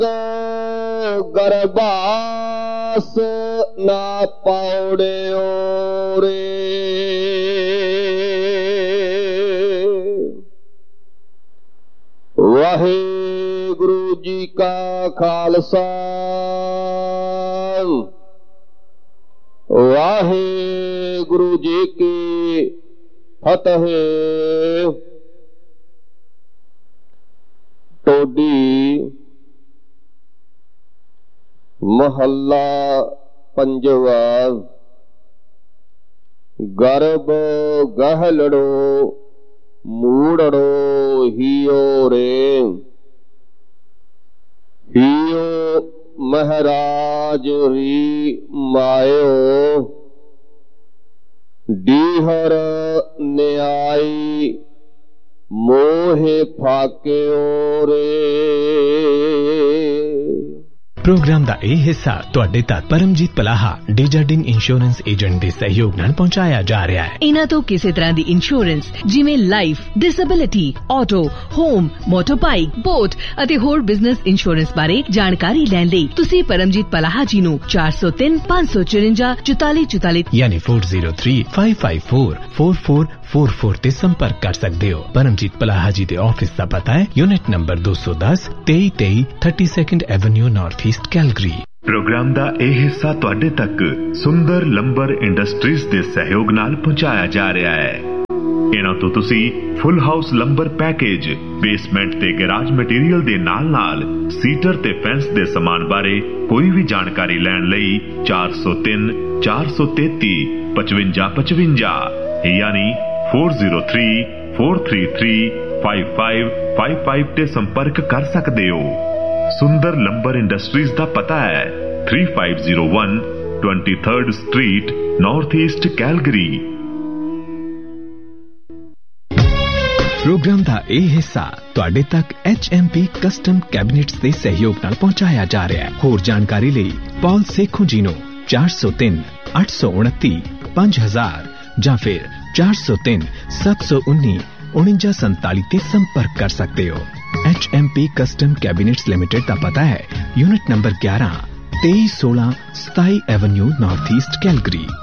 ਗਰਬਾਸ ਨਾ ਪਾਉੜਿਓ ਰੇ। ਵਾਹਿਗੁਰੂ ਜੀ ਕਾ ਖਾਲਸਾ ਵਾਹਿਗੁਰੂ ਜੀ ਕੀ ਫਤਿਹ। ਟੋਡੀ ਮਹੱਲਾ ਪੰਜਵਾ। ਗਰਭ ਗਹਿਲੜੋ ਮੂੜੜੋ ਹੀਓ ਰੇ। ਹੀਓ ਮਹਾਰਾਜ ਰੀ ਮਾਇਓ ਡੀਹਰ ਨਿਆਈ ਮੋਹੇ ਫਾਕਿਓ ਰੇ। प्रोग्राम ਦਾ ਇਹ ਹਿੱਸਾ ਤੁਹਾਡੇ ਤੱਕ ਪਰਮਜੀਤ ਪਲਾਹਾ ਡੇਜਰਡਿੰਗ ਇੰਸ਼ੋਰੈਂਸ ਏਜੰਟ ਦੇ ਸਹਿਯੋਗ ਨਾਲ ਪਹੁੰਚਾਇਆ ਜਾ ਰਿਹਾ ਹੈ। ਇਹਨਾਂ ਤੋਂ ਕਿਸੇ ਤਰ੍ਹਾਂ ਦੀ ਇੰਸ਼ੋਰੈਂਸ ਜਿਵੇਂ life, disability, auto, home, ਮੋਟਰਬਾਈਕ, boat ਅਤੇ ਹੋਰ ਬਿਜ਼ਨਸ ਇੰਸ਼ੋਰੈਂਸ ਬਾਰੇ ਜਾਣਕਾਰੀ ਲੈਣ ਲਈ ਤੁਸੀਂ ਪਰਮਜੀਤ ਪਲਾਹਾ ਜੀ ਨੂੰ 403 554 4444 ਯਾਨੀ 4035544444 ਤੇ ਸੰਪਰਕ ਕਰ ਸਕਦੇ ਹੋ। ਪਰਮਜੀਤ ਪਲਾਹਾ ਜੀ ਦੇ ਆਫਿਸ ਦਾ ਪਤਾ ਹੈ unit number 210 2323 32nd avenue north East Calgary. Programme ਦਾ ਇਹ ਹਿੱਸਾ ਤੁਹਾਡੇ ਤੱਕ ਸੁੰਦਰ ਲੰਬਰ ਇੰਡਸਟਰੀਜ਼ ਦੇ ਸਹਿਯੋਗ ਨਾਲ ਪਹੁੰਚਾਇਆ ਜਾ ਰਿਹਾ ਹੈ। ਇਹਨਾਂ ਤੋਂ ਤੁਸੀਂ ਫੁੱਲ ਹਾਊਸ ਲੰਬਰ ਪੈਕੇਜ, ਬੇਸਮੈਂਟ ਤੇ ਗੈਰਾਜ ਮਟੀਰੀਅਲ ਦੇ ਨਾਲ ਸੀਟਰ ਤੇ ਫੈਂਸ ਦੇ ਸਮਾਨ ਬਾਰੇ ਕੋਈ ਵੀ ਜਾਣਕਾਰੀ ਲੈਣ ਲਈ 403 433 5555 ਯਾਨੀ 403 433 5555 ਤੇ ਸੰਪਰਕ ਕਰ ਸਕਦੇ ਹੋ। ਸੁੰਦਰ ਲੰਬਰ ਇੰਡਸਟਰੀਜ਼ ਦਾ ਪਤਾ ਹੈ 3501 23rd street, north East Calgary. Programme ਦਾ ਇਹ ਹਿੱਸਾ ਤੁਹਾਡੇ ਤੱਕ HMP ਕਸਟਮ ਕੈਬਨਿਟਸ ਦੇ ਸਹਿਯੋਗ ਨਾਲ ਪਹੁੰਚਾਇਆ ਜਾ ਰਿਹਾ ਹੈ। ਹੋਰ ਜਾਣਕਾਰੀ ਲਈ ਪੌਲ ਸੇਖੋਂ ਜੀ ਨੂੰ 403 829 5000 ਜਾਂ ਫਿਰ 403 719 4947 ਤੇ ਸੰਪਰਕ ਕਰ ਸਕਦੇ ਹੋ। HMP ਕਸਟਮ ਕੈਬਨਿਟਸ ਲਿਮਿਟਡ ਦਾ ਪਤਾ ਹੈ unit number 11 2316 27 avenue north East Calgary.